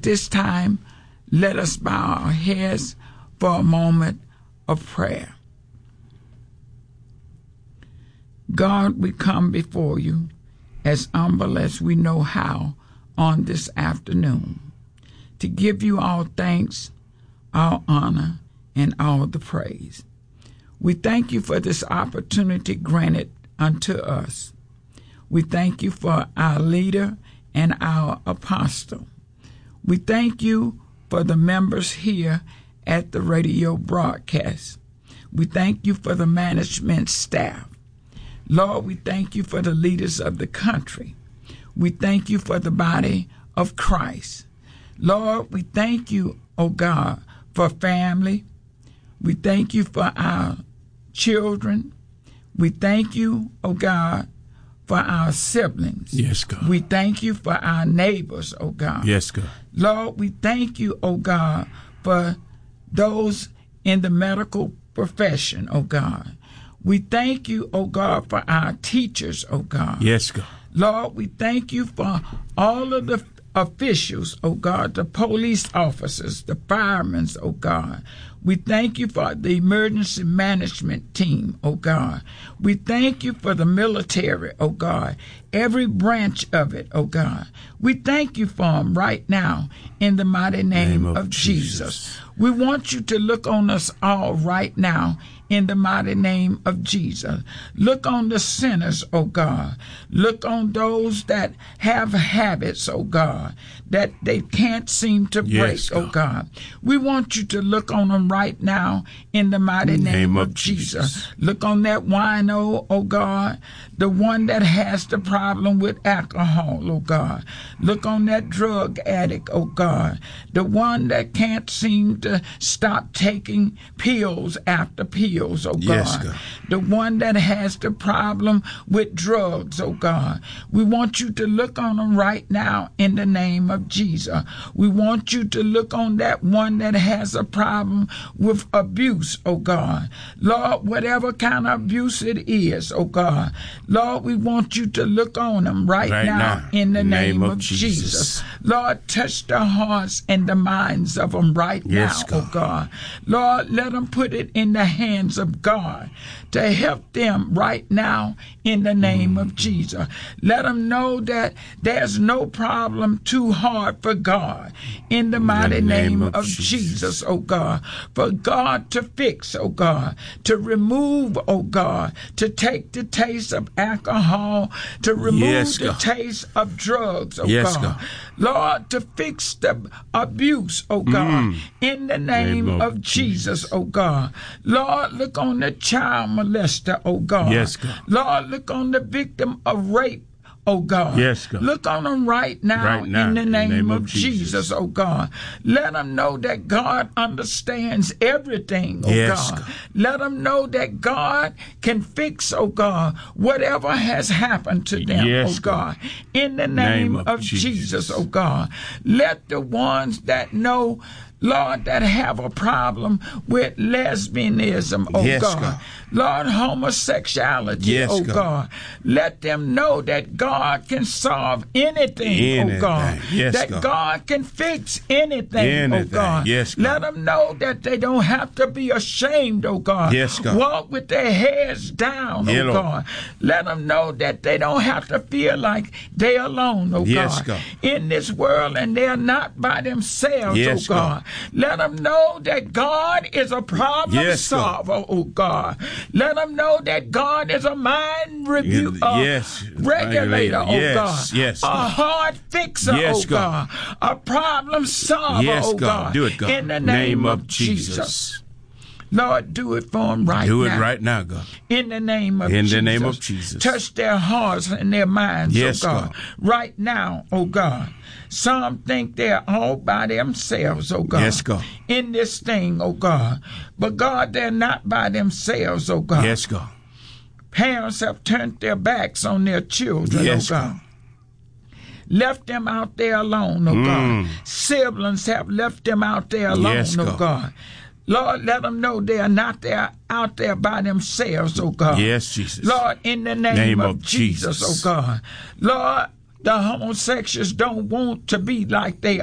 At this time, let us bow our heads for a moment of prayer. God, we come before you as humble as we know how on this afternoon to give you all thanks, all honor, and all the praise. We thank you for this opportunity granted unto us. We thank you for our leader and our apostle. We thank you for the members here at the radio broadcast. We thank you for the management staff. Lord, we thank you for the leaders of the country. We thank you for the body of Christ. Lord, we thank you, oh God, for family. We thank you for our children. We thank you, oh God, for our siblings. Yes, God. We thank you for our neighbors, oh God. Yes, God. Lord, we thank you, oh God, for those in the medical profession, oh God. We thank you, oh God, for our teachers, oh God. Yes, God. Lord, we thank you for all of the officials, oh God, the police officers, the firemen, oh God. We thank you for the emergency management team, oh God. We thank you for the military, oh God, every branch of it, oh God. We thank you for them right now in the mighty name of Jesus. We want you to look on us all right now in the mighty name of Jesus. Look on the sinners, oh God. Look on those that have habits, oh God, that they can't seem to break, Yes, oh God. We want you to look on them right now in the mighty name of Jesus. Look on that wino, oh God, the one that has the problem with alcohol, oh God. Look on that drug addict, oh God, the one that can't seem to stop taking pills after pills, oh God. Yes, God. The one that has the problem with drugs, oh God. We want you to look on them right now in the name of Jesus. We want you to look on that one that has a problem with abuse, oh God. Lord, whatever kind of abuse it is, oh God. Lord, we want you to look on them right now in the name of Jesus. Lord, touch the hearts and the minds of them right now, oh God. Lord, let them put it in the hands of God to help them right now in the name of Jesus. Let them know that there's no problem too hard for God in the mighty name of Jesus, oh God. For God to fix, oh God, to remove, oh God, to take the taste of alcohol, to remove the taste of drugs, oh God. Lord, to fix the abuse, oh God, in the name of Jesus, oh God. Lord, look on the child molester, oh God. Yes, God. Lord, look on the victim of rape, oh God. Yes, God. Look on them right now in the name of Jesus, oh God. Let them know that God understands everything, oh God. Let them know that God can fix, oh God, whatever has happened to them, oh God. In the name of Jesus, oh God. Let the ones that know, Lord, that have a problem with lesbianism, oh God. Lord, homosexuality, oh God. Let them know that God can solve anything, oh God. That God can fix anything, oh God. Let them know that they don't have to be ashamed, oh God. Walk with their heads down, oh God. Let them know that they don't have to feel like they're alone, oh God. In this world, and they're not by themselves, oh God. Let them know that God is a problem solver, oh God. Let them know that God is a mind regulator, oh God. A heart fixer, oh God. A problem solver, oh God. Do it, God. In the name of Jesus. Lord, do it for them right now. Do it right now, God. In the name of Jesus. In the name of Jesus. Touch their hearts and their minds, oh God. Right now, oh God. Some think they're all by themselves, oh God. Yes, God. In this thing, oh God. But God, they're not by themselves, oh God. Yes, God. Parents have turned their backs on their children, oh God. Left them out there alone, oh God. Siblings have left them out there alone, oh God. Lord, let them know they are not out there by themselves, oh God. Yes, Jesus. Lord, in the name of Jesus, oh God. Lord, the homosexuals don't want to be like they